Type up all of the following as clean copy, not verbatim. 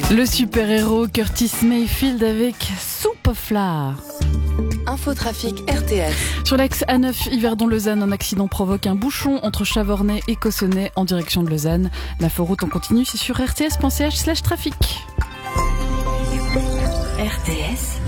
Le super-héros Curtis Mayfield avec Soup of Lard. Infotrafic RTS. Sur l'axe A9 Yverdon-Lausanne, un accident provoque un bouchon entre Chavornay et Cossonay en direction de Lausanne. L'inforoute en continu, c'est sur rts.ch/trafic. RTS.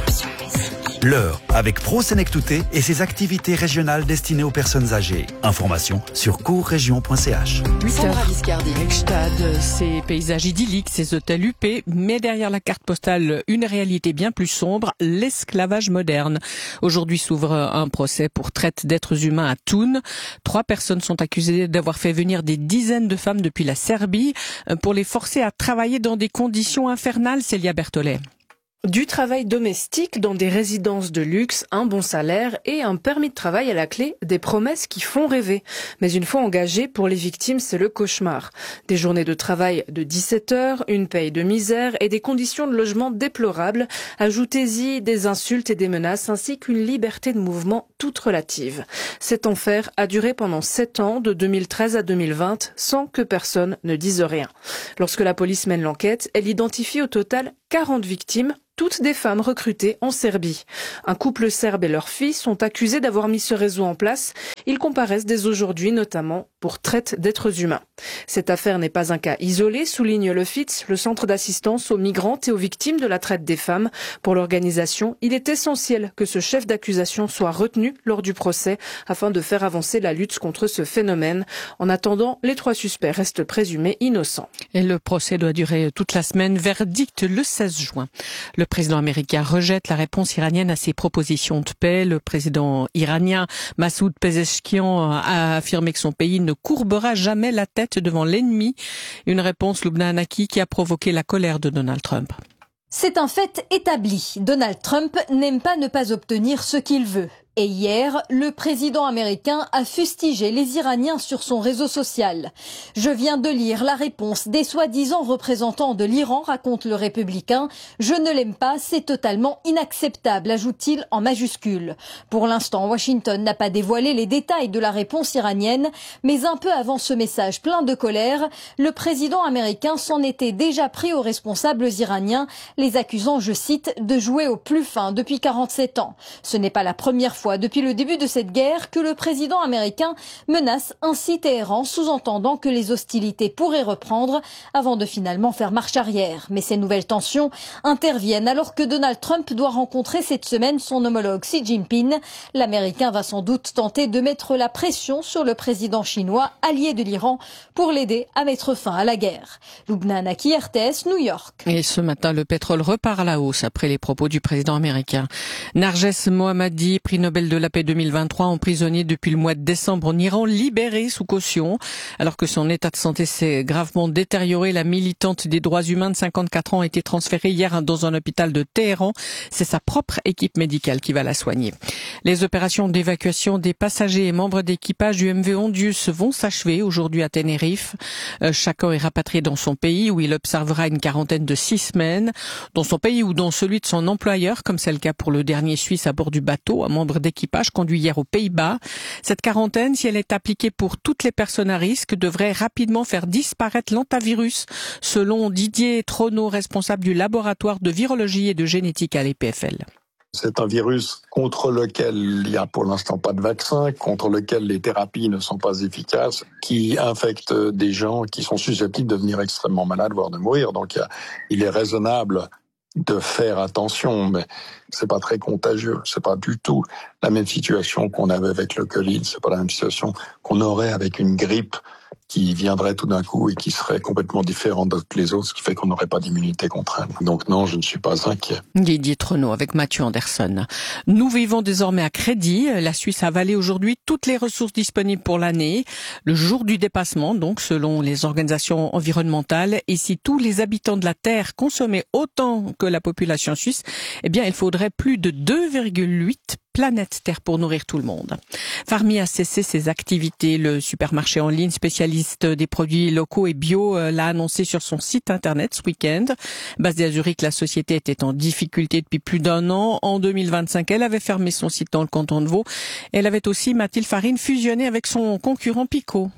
L'heure avec ProSenectouté et ses activités régionales destinées aux personnes âgées. Information sur courregion.ch. Sandra Viscardi. Stade, ces paysages idylliques, ces hôtels huppés, mais derrière la carte postale, une réalité bien plus sombre, l'esclavage moderne. Aujourd'hui s'ouvre un procès pour traite d'êtres humains à Thun. 3 personnes sont accusées d'avoir fait venir des dizaines de femmes depuis la Serbie pour les forcer à travailler dans des conditions infernales, Célia Berthollet. Du travail domestique dans des résidences de luxe, un bon salaire et un permis de travail à la clé, des promesses qui font rêver. Mais une fois engagées, pour les victimes, c'est le cauchemar. Des journées de travail de 17 heures, une paye de misère et des conditions de logement déplorables. Ajoutez-y des insultes et des menaces ainsi qu'une liberté de mouvement toute relative. Cet enfer a duré pendant 7 ans, de 2013 à 2020, sans que personne ne dise rien. Lorsque la police mène l'enquête, elle identifie au total 40 victimes, toutes des femmes recrutées en Serbie. Un couple serbe et leur fille sont accusés d'avoir mis ce réseau en place. Ils comparaissent dès aujourd'hui, notamment pour traite d'êtres humains. Cette affaire n'est pas un cas isolé, souligne le FITS, le centre d'assistance aux migrantes et aux victimes de la traite des femmes. Pour l'organisation, il est essentiel que ce chef d'accusation soit retenu lors du procès afin de faire avancer la lutte contre ce phénomène. En attendant, les 3 suspects restent présumés innocents. Et le procès doit durer toute la semaine, verdict le 16 juin. Le président américain rejette la réponse iranienne à ses propositions de paix. Le président iranien Massoud Pezeshkian a affirmé que son pays ne courbera jamais la tête devant l'ennemi. Une réponse, Lubna Hanaki, qui a provoqué la colère de Donald Trump. C'est un fait établi. Donald Trump n'aime pas ne pas obtenir ce qu'il veut. Et hier, le président américain a fustigé les Iraniens sur son réseau social. Je viens de lire la réponse des soi-disant représentants de l'Iran, raconte le républicain. Je ne l'aime pas, c'est totalement inacceptable, ajoute-t-il en majuscule. Pour l'instant, Washington n'a pas dévoilé les détails de la réponse iranienne, mais un peu avant ce message plein de colère, le président américain s'en était déjà pris aux responsables iraniens, les accusant, je cite, de jouer au plus fin depuis 47 ans. Ce n'est pas la première fois depuis le début de cette guerre que le président américain menace ainsi Téhéran, sous-entendant que les hostilités pourraient reprendre avant de finalement faire marche arrière. Mais ces nouvelles tensions interviennent alors que Donald Trump doit rencontrer cette semaine son homologue Xi Jinping. L'Américain va sans doute tenter de mettre la pression sur le président chinois, allié de l'Iran, pour l'aider à mettre fin à la guerre. Lubna Hanaki, RTS, New York. Et ce matin, le pétrole repart à la hausse après les propos du président américain. Narges Mohammadi, prix Nobel de la paix 2023, emprisonné depuis le mois de décembre en Iran, libéré sous caution. Alors que son état de santé s'est gravement détérioré, la militante des droits humains de 54 ans a été transférée hier dans un hôpital de Téhéran. C'est sa propre équipe médicale qui va la soigner. Les opérations d'évacuation des passagers et membres d'équipage du MV Ondius vont s'achever aujourd'hui à Tenerife. Chacun est rapatrié dans son pays où il observera une quarantaine de 6 semaines. Dans son pays ou dans celui de son employeur, comme c'est le cas pour le dernier Suisse à bord du bateau, un membre d'équipage conduit hier aux Pays-Bas. Cette quarantaine, si elle est appliquée pour toutes les personnes à risque, devrait rapidement faire disparaître l'antavirus, selon Didier Trono, responsable du laboratoire de virologie et de génétique à l'EPFL. C'est un virus contre lequel il n'y a pour l'instant pas de vaccin, contre lequel les thérapies ne sont pas efficaces, qui infecte des gens qui sont susceptibles de devenir extrêmement malades, voire de mourir. Donc il est raisonnable de faire attention, mais c'est pas très contagieux. C'est pas du tout la même situation qu'on avait avec le Covid. C'est pas la même situation qu'on aurait avec une grippe qui viendrait tout d'un coup et qui serait complètement différente de toutes les autres, ce qui fait qu'on n'aurait pas d'immunité contre elle. Donc non, je ne suis pas inquiet. Didier Trono avec Mathieu Anderson. Nous vivons désormais à crédit. La Suisse a avalé aujourd'hui toutes les ressources disponibles pour l'année. Le jour du dépassement, donc, selon les organisations environnementales. Et si tous les habitants de la Terre consommaient autant que la population suisse, eh bien, il faudrait plus de 2,8 planète Terre pour nourrir tout le monde. Farmy a cessé ses activités. Le supermarché en ligne spécialiste des produits locaux et bio l'a annoncé sur son site internet ce week-end. Basée à Zurich, la société était en difficulté depuis plus d'1 an. En 2025, elle avait fermé son site dans le canton de Vaud. Elle avait aussi, Mathilde Farine, fusionné avec son concurrent Picot.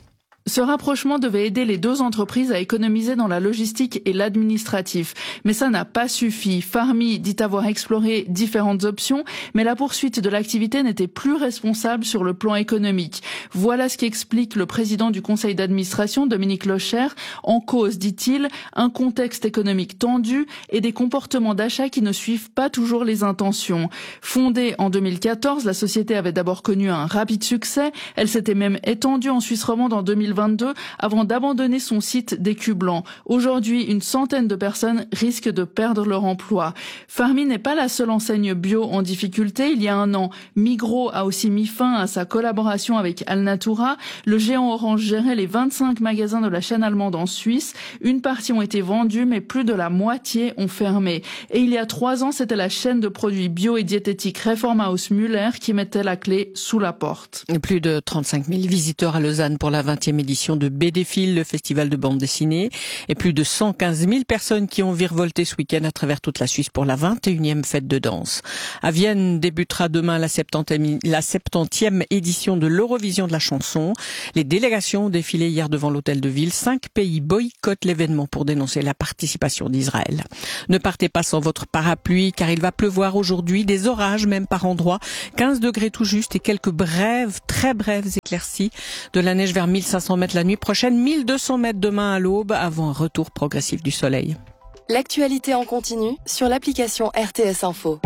Ce rapprochement devait aider les deux entreprises à économiser dans la logistique et l'administratif. Mais ça n'a pas suffi. Farmy dit avoir exploré différentes options, mais la poursuite de l'activité n'était plus responsable sur le plan économique. Voilà ce qu'explique le président du conseil d'administration, Dominique Locher. En cause, dit-il, un contexte économique tendu et des comportements d'achat qui ne suivent pas toujours les intentions. Fondée en 2014, la société avait d'abord connu un rapide succès. Elle s'était même étendue en Suisse romande en 2022 avant d'abandonner son site d'Écublanc. Aujourd'hui, une centaine de personnes risquent de perdre leur emploi. Farmy n'est pas la seule enseigne bio en difficulté. Il y a un an, Migros a aussi mis fin à sa collaboration avec Alnatura. Le géant Orange gérait les 25 magasins de la chaîne allemande en Suisse. Une partie ont été vendus, mais plus de la moitié ont fermé. Et il y a 3 ans, c'était la chaîne de produits bio et diététiques Reformhaus Müller qui mettait la clé sous la porte. Plus de 35 000 visiteurs à Lausanne pour la 20e édition de BDfil, le festival de bande dessinée, et plus de 115 000 personnes qui ont virevolté ce week-end à travers toute la Suisse pour la 21e fête de danse. À Vienne débutera demain la 70e édition de l'Eurovision de la chanson. Les délégations ont défilé hier devant l'hôtel de ville. 5 pays boycottent l'événement pour dénoncer la participation d'Israël. Ne partez pas sans votre parapluie car il va pleuvoir aujourd'hui, des orages même par endroits, 15 degrés tout juste et quelques très brèves éclaircies, de la neige vers 1500 mètres la nuit prochaine, 1200 mètres demain à l'aube avant un retour progressif du soleil. L'actualité en continu sur l'application RTS Info.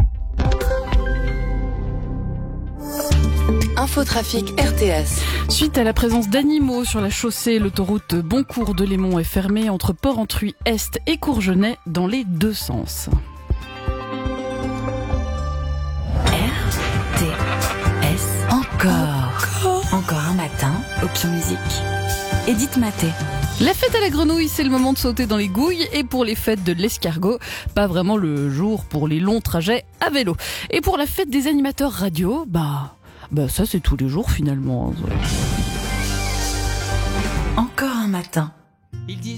Infotrafic RTS. Suite à la présence d'animaux sur la chaussée, l'autoroute Boncourt de Lémont est fermée entre Port-Entruy Est et Courgenay dans les deux sens. RTS. Encore un matin, Option Musique. Edith Maté. La fête à la grenouille, c'est le moment de sauter dans les gouilles, et pour les fêtes de l'escargot, pas vraiment le jour pour les longs trajets à vélo. Et pour la fête des animateurs radio, bah ça c'est tous les jours finalement. Encore un matin.